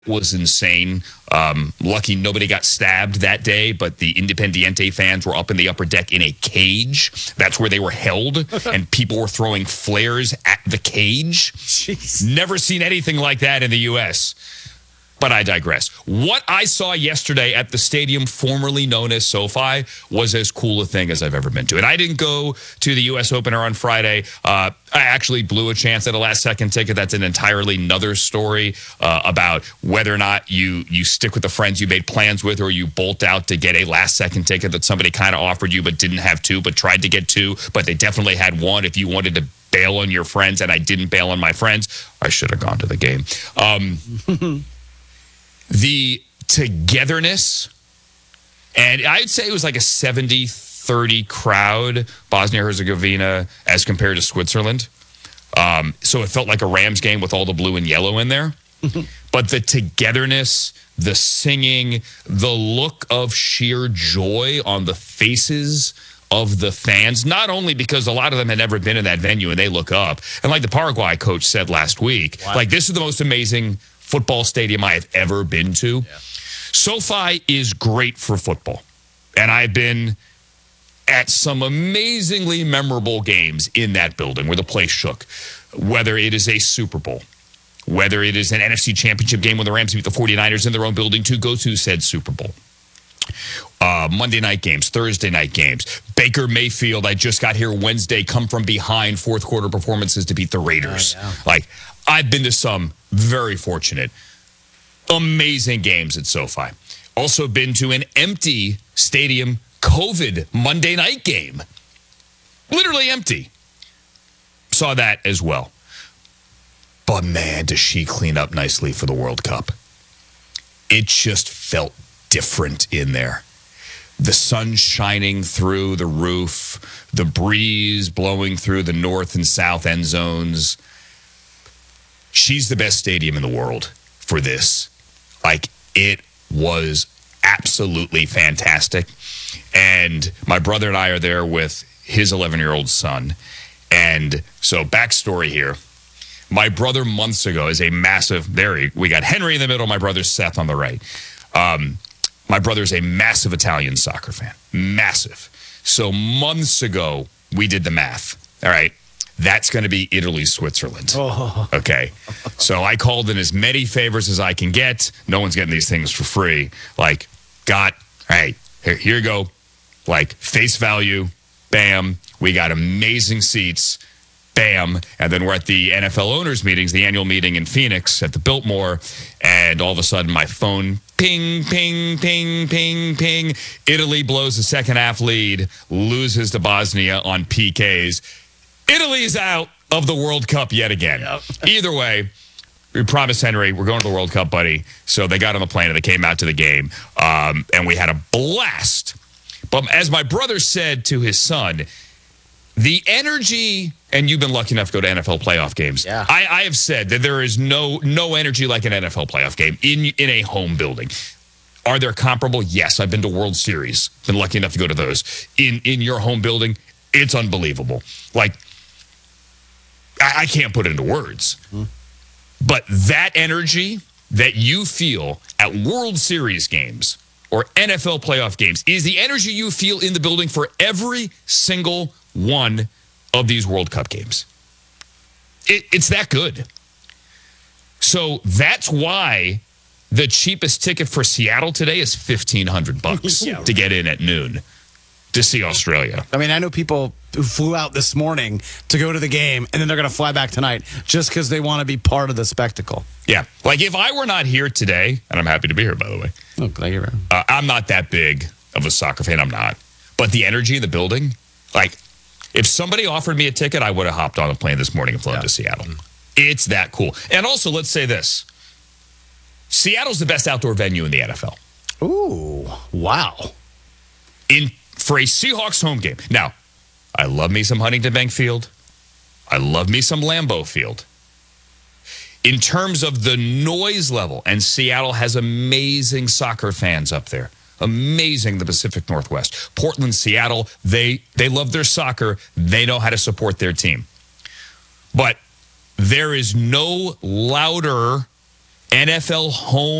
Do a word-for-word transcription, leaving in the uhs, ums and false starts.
was insane. Um, lucky nobody got stabbed that day, but the Independiente fans were up in the upper deck in a cage. That's where they were held, and people were throwing flares at the cage. Jeez. Never seen anything like that in the U S But I digress. What I saw yesterday at the stadium formerly known as SoFi was as cool a thing as I've ever been to. And I didn't go to the U S opener on Friday. Uh, I actually blew a chance at a last-second ticket. That's an entirely another story uh, about whether or not you, you stick with the friends you made plans with, or you bolt out to get a last-second ticket that somebody kind of offered you but didn't have two, but tried to get two, but they definitely had one if you wanted to bail on your friends, and I didn't bail on my friends. I should have gone to the game. Um The togetherness, and I'd say it was like a seventy thirty crowd, Bosnia-Herzegovina, as compared to Switzerland. Um, so it felt like a Rams game with all the blue and yellow in there. But the togetherness, the singing, the look of sheer joy on the faces of the fans, not only because a lot of them had never been in that venue and they look up. And like the Paraguay coach said last week, wow. like this is the most amazing football stadium I have ever been to. Yeah. SoFi is great for football. And I've been at some amazingly memorable games in that building where the place shook. Whether it is a Super Bowl, whether it is an N F C Championship game when the Rams beat the forty-niners in their own building to go to said Super Bowl. Uh, Monday night games, Thursday night games. Baker Mayfield, I just got here Wednesday, come from behind fourth quarter performances to beat the Raiders. Oh, yeah. Like, I've been to some very fortunate, amazing games at SoFi. Also been to an empty stadium COVID Monday night game. Literally empty. Saw that as well. But man, does she clean up nicely for the World Cup. It just felt different in there. The sun shining through the roof, the breeze blowing through the north and south end zones. She's the best stadium in the world for this. Like, it was absolutely fantastic. And my brother and I are there with his eleven-year-old son. And so, backstory here. My brother months ago is a massive, there we got Henry in the middle, my brother Seth on the right. Um, my brother's a massive Italian soccer fan. Massive. So months ago, we did the math. All right. That's going to be Italy, Switzerland. Oh. Okay. So I called in as many favors as I can get. No one's getting these things for free. Like, got, all right, here, here you go. Like, face value, bam. We got amazing seats, bam. And then we're at the N F L owners meetings, the annual meeting in Phoenix at the Biltmore. And all of a sudden, my phone, ping, ping, ping, ping, ping. Italy blows the second half lead, loses to Bosnia on P Ks. Italy is out of the World Cup yet again. Yep. Either way, we promised Henry, we're going to the World Cup, buddy. So they got on the plane and they came out to the game. Um, and we had a blast. But as my brother said to his son, the energy, and you've been lucky enough to go to N F L playoff games. Yeah. I, I have said that there is no no energy like an N F L playoff game in in a home building. Are there comparable? Yes. I've been to World Series. Been lucky enough to go to those. In in your home building, it's unbelievable. Like, I, I can't put it into words. Hmm. But that energy that you feel at World Series games or N F L playoff games is the energy you feel in the building for every single one of these World Cup games. It, it's that good. So that's why the cheapest ticket for Seattle today is fifteen hundred bucks yeah. to get in at noon to see Australia. I mean, I know people who flew out this morning to go to the game, and then they're going to fly back tonight just because they want to be part of the spectacle. Yeah. Like, if I were not here today, and I'm happy to be here, by the way. Oh, glad you're around. Uh, I'm not that big of a soccer fan. I'm not. But the energy in the building, like, if somebody offered me a ticket, I would have hopped on a plane this morning and flown yeah. to Seattle. Mm-hmm. It's that cool. And also, let's say this. Seattle's the best outdoor venue in the N F L. Ooh, wow. In for a Seahawks home game. Now, I love me some Huntington Bank Field. I love me some Lambeau Field. In terms of the noise level, and Seattle has amazing soccer fans up there. Amazing, the Pacific Northwest. Portland, Seattle, they they love their soccer. They know how to support their team. But there is no louder N F L home